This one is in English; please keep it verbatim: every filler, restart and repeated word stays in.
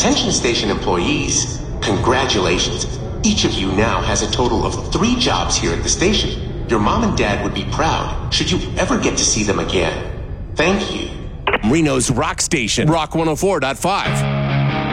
Attention station employees, congratulations. Each of you now has a total of three jobs here at the station. Your mom and dad would be proud should you ever get to see them again. Thank you. Reno's Rock Station, Rock one oh four point five.